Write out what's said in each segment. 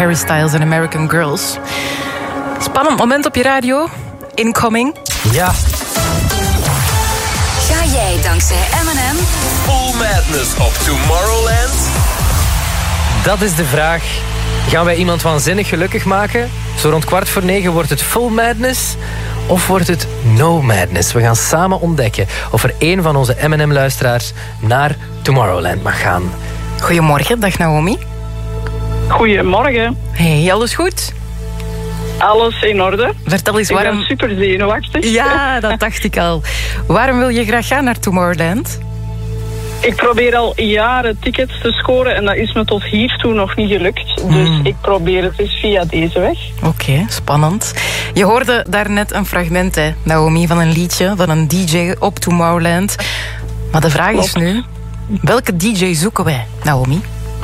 Harry Styles en American Girls. Spannend moment op je radio. Incoming. Ja. Ga jij dankzij M&M Full Madness op Tomorrowland? Dat is de vraag. Gaan wij iemand waanzinnig gelukkig maken? Zo rond 8:15 wordt het Full Madness of wordt het No Madness? We gaan samen ontdekken of er één van onze M&M-luisteraars naar Tomorrowland mag gaan. Goedemorgen, dag Naomi. Goedemorgen. Hey, alles goed? Alles in orde. Vertel eens waarom... Ik ben super zenuwachtig. Ja, dat dacht ik al. Waarom wil je graag gaan naar Tomorrowland? Ik probeer al jaren tickets te scoren en dat is me tot hiertoe nog niet gelukt. Dus ik probeer het eens via deze weg. Oké, spannend. Je hoorde daarnet een fragment, hè, Naomi, van een liedje van een DJ op Tomorrowland. Maar de vraag is nu, welke DJ zoeken wij, Naomi?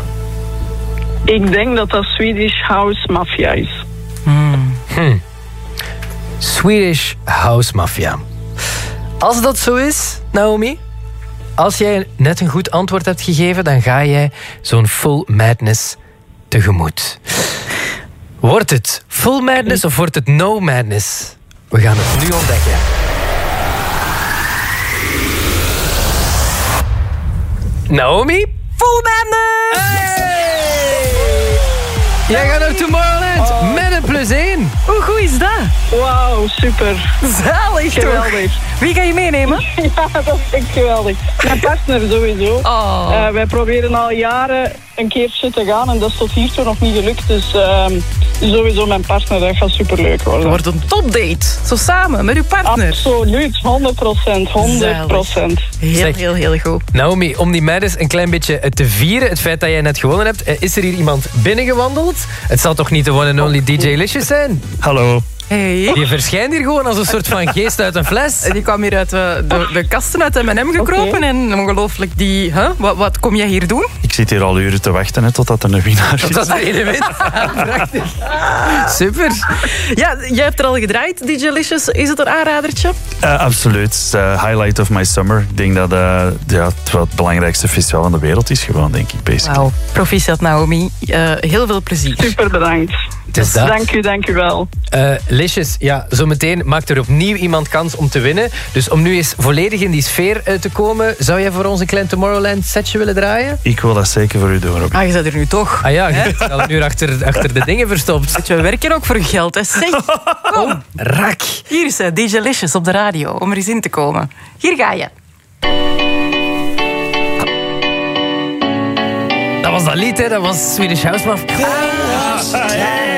Ik denk dat dat Swedish House Mafia is. Swedish House Mafia. Als dat zo is, Naomi, als jij net een goed antwoord hebt gegeven, dan ga jij zo'n Full Madness tegemoet. Wordt het Full Madness of wordt het No Madness? We gaan het nu ontdekken. Naomi? Full Madness! Hey! Jij gaat naar Tomorrowland met een +1. Hoe goed is dat? Wauw, super. Zalig toch? Geweldig. Wie ga je meenemen? Ja, dat is echt geweldig. Mijn partner sowieso. Oh. Wij proberen al jaren een keertje te gaan en dat is tot hiertoe nog niet gelukt. Dus sowieso mijn partner, dat gaat superleuk worden. Het wordt een topdate. Zo samen, met uw partner. Absoluut, 100%. Heel goed. Naomi, om die madness een klein beetje te vieren, het feit dat jij net gewonnen hebt, is er hier iemand binnengewandeld? Het zal toch niet de one and only DJ Licious zijn? Hallo. Hey. Je verschijnt hier gewoon als een soort van geest uit een fles. Die kwam hier uit de kasten uit M&M gekropen. En ongelooflijk die... Huh? Wat kom jij hier doen? Ik zit hier al uren te wachten totdat er een winnaar is. Dat is de ene wint. Prachtig. Super. Ja, jij hebt er al gedraaid, DJ Licious. Is het een aanradertje? Absoluut. Highlight of my summer. Ik denk dat het wel het belangrijkste festival van de wereld is gewoon, denk ik. Basically. Wauw. Proficiat, Naomi. Heel veel plezier. Super bedankt. is dat. Dank u wel. Licious, ja, zometeen maakt er opnieuw iemand kans om te winnen. Dus om nu eens volledig in die sfeer te komen, zou jij voor ons een klein Tomorrowland setje willen draaien? Ik wil dat zeker voor u doen, Robin. Ah, je zit er nu toch. Ah ja, je hebt al een uur achter de dingen verstopt. We werken ook voor geld, hè. Zeg, kom. Rak. Hier is DJ Licious op de radio, om er eens in te komen. Hier ga je. Dat was dat lied, hè? Dat was Swedish House Mafia.